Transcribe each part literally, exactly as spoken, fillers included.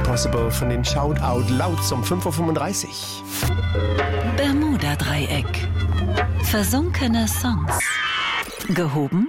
Impossible von den Shout Out Louds um fünf Uhr fünfunddreißig. Bermuda-Dreieck. Versunkene Songs. Gehoben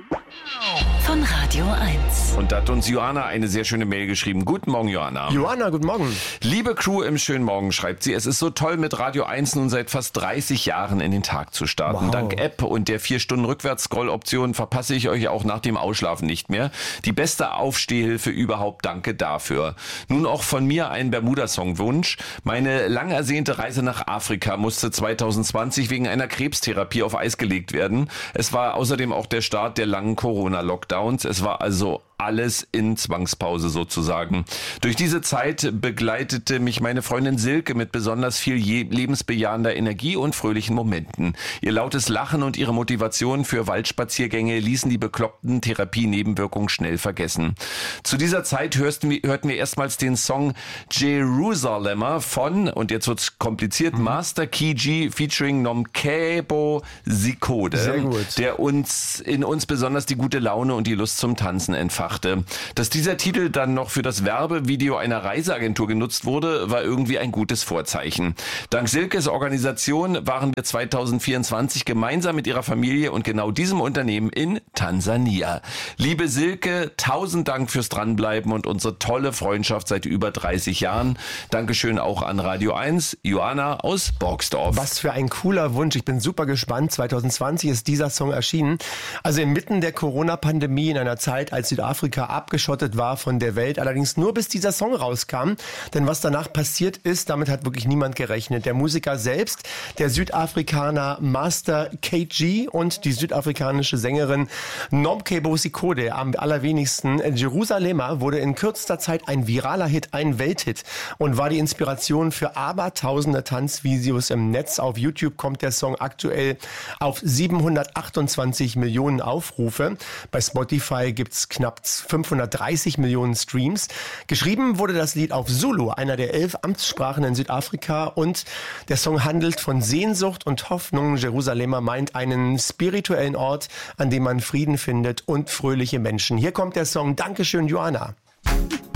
von Radio eins. Und da hat uns Johanna eine sehr schöne Mail geschrieben. Guten Morgen, Johanna. Johanna, guten Morgen. Liebe Crew im schönen Morgen, schreibt sie, es ist so toll, mit Radio eins nun seit fast dreißig Jahren in den Tag zu starten. Wow. Dank App und der vier Stunden Rückwärts-Scroll-Option verpasse ich euch auch nach dem Ausschlafen nicht mehr. Die beste Aufstehhilfe überhaupt, danke dafür. Nun auch von mir ein Bermuda-Song-Wunsch. Meine lang ersehnte Reise nach Afrika musste zwanzig zwanzig wegen einer Krebstherapie auf Eis gelegt werden. Es war außerdem auch der Start der langen Corona-Lockdowns. Es war also alles in Zwangspause sozusagen. Durch diese Zeit begleitete mich meine Freundin Silke mit besonders viel lebensbejahender Energie und fröhlichen Momenten. Ihr lautes Lachen und ihre Motivation für Waldspaziergänge ließen die bekloppten Therapienebenwirkungen schnell vergessen. Zu dieser Zeit hörten wir, hörten wir erstmals den Song Jerusalemer von, und jetzt wird's kompliziert, mhm. Master Key featuring Nomkebo Zikode, Sehr gut. der uns in uns besonders die gute Laune und die Lust zum Tanzen entfacht. Dass dieser Titel dann noch für das Werbevideo einer Reiseagentur genutzt wurde, war irgendwie ein gutes Vorzeichen. Dank Silkes Organisation waren wir zwanzig vierundzwanzig gemeinsam mit ihrer Familie und genau diesem Unternehmen in Tansania. Liebe Silke, tausend Dank fürs Dranbleiben und unsere tolle Freundschaft seit über dreißig Jahren. Dankeschön auch an Radio eins, Johanna aus Borgsdorf. Was für ein cooler Wunsch. Ich bin super gespannt. zwanzig zwanzig ist dieser Song erschienen. Also inmitten der Corona-Pandemie, in einer Zeit, als Südafrika abgeschottet war von der Welt, allerdings nur bis dieser Song rauskam. Denn was danach passiert ist, damit hat wirklich niemand gerechnet. Der Musiker selbst, der Südafrikaner Master K G und die südafrikanische Sängerin Nomkebo Zikode, am allerwenigsten. Jerusalemer wurde in kürzester Zeit ein viraler Hit, ein Welthit und war die Inspiration für abertausende Tanzvideos im Netz. Auf YouTube kommt der Song aktuell auf siebenhundertachtundzwanzig Millionen Aufrufe. Bei Spotify gibt's knapp fünfhundertdreißig Millionen Streams. Geschrieben wurde das Lied auf Zulu, einer der elf Amtssprachen in Südafrika, und der Song handelt von Sehnsucht und Hoffnung. Jerusalemer meint einen spirituellen Ort, an dem man Frieden findet und fröhliche Menschen. Hier kommt der Song. Dankeschön, Johanna.